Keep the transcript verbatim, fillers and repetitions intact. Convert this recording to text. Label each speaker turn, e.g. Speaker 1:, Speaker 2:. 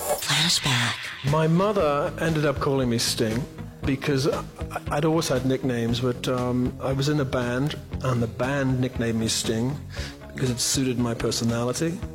Speaker 1: Flashback.
Speaker 2: My mother ended up calling me Sting because I'd always had nicknames, but um, I was in a band, and the band nicknamed me Sting because it suited my personality.